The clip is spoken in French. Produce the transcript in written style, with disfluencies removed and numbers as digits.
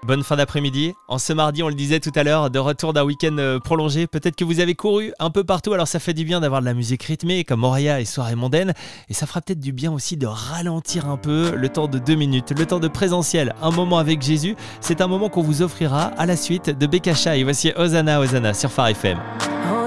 Bonne fin d'après-midi. En ce mardi, on le disait tout à l'heure, de retour d'un week-end prolongé. Peut-être que vous avez couru un peu partout, alors ça fait du bien d'avoir de la musique rythmée comme Moria et Soirée mondaine. Et ça fera peut-être du bien aussi de ralentir un peu, le temps de 2 minutes, le temps de présentiel, un moment avec Jésus. C'est un moment qu'on vous offrira à la suite de Bekasha. Et voici Hosanna, Hosanna sur Phare FM.